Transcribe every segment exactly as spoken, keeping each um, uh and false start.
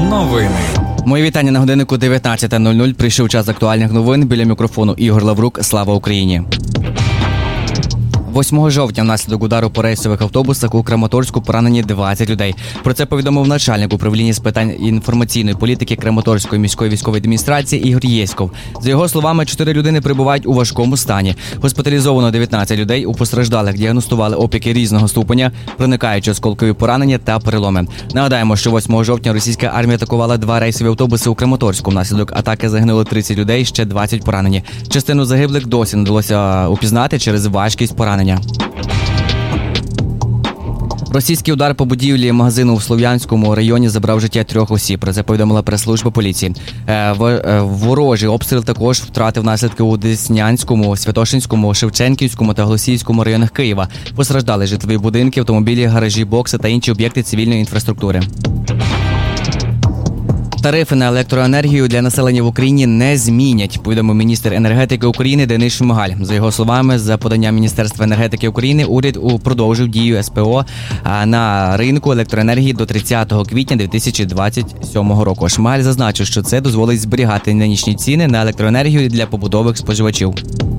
Новини. Мої вітання на годиннику дев'ятнадцята нуль нуль. Прийшов час актуальних новин. Біля мікрофону Ігор Лаврук. Слава Україні! восьмого жовтня внаслідок удару по рейсових автобусах у Краматорську поранені двадцять людей. Про це повідомив начальник управління з питань інформаційної політики Краматорської міської військової адміністрації Ігор Єськов. За його словами, чотири людини перебувають у важкому стані. Госпіталізовано дев'ятнадцять людей. У постраждалих діагностували опіки різного ступеня, проникаючи осколкові поранення та переломи. Нагадаємо, що восьмого жовтня російська армія атакувала два рейсові автобуси у Краматорську. Внаслідок атаки загинуло тридцять людей, ще двадцять поранені. Частину загиблих досі не вдалося упізнати через важкість поранення. Російський удар по будівлі магазину в Слов'янському районі забрав життя трьох осіб. Про це повідомила прес-служба поліції. Ворожий обстріл також втратив наслідки у Деснянському, Святошинському, Шевченківському та Голосіївському районах Києва. Постраждали житлові будинки, автомобілі, гаражі, бокси та інші об'єкти цивільної інфраструктури. Тарифи на електроенергію для населення в Україні не змінять, повідомив міністр енергетики України Денис Шмигаль. За його словами, за поданням Міністерства енергетики України, уряд продовжив дію ес пе о на ринку електроенергії до тридцятого квітня дві тисячі двадцять сьомого року. Шмигаль зазначив, що це дозволить зберігати нинішні ціни на електроенергію для побутових споживачів.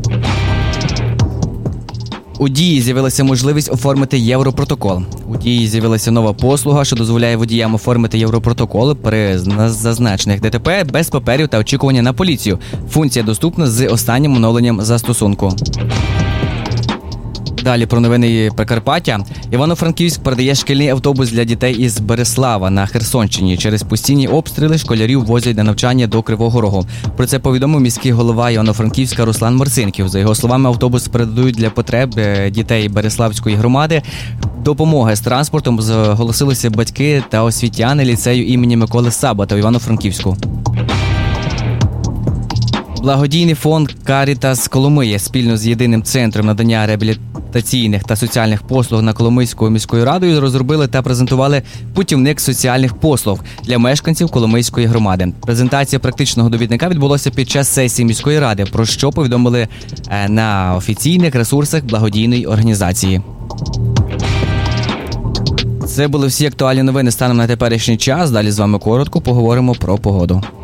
У Дії з'явилася можливість оформити Європротокол. У Дії з'явилася нова послуга, що дозволяє водіям оформити Європротокол при зазначених де те пе без паперів та очікування на поліцію. Функція доступна з останнім оновленням застосунку. Далі про новини Прикарпаття. Івано-Франківськ передає шкільний автобус для дітей із Берислава на Херсонщині. Через постійні обстріли школярів возять на навчання до Кривого Рогу. Про це повідомив міський голова Івано-Франківська Руслан Марцинків. За його словами, автобус передають для потреб дітей Бериславської громади. Допомоги з транспортом зголосилися батьки та освітяни ліцею імені Миколи Сабата в Івано-Франківську. Благодійний фонд «Карітас Коломия» спільно з єдиним центром надання реабілітаційних та соціальних послуг на Коломийською міською радою розробили та презентували путівник соціальних послуг для мешканців Коломийської громади. Презентація практичного довідника відбулася під час сесії міської ради, про що повідомили на офіційних ресурсах благодійної організації. Це були всі актуальні новини станом на теперішній час. Далі з вами коротко поговоримо про погоду.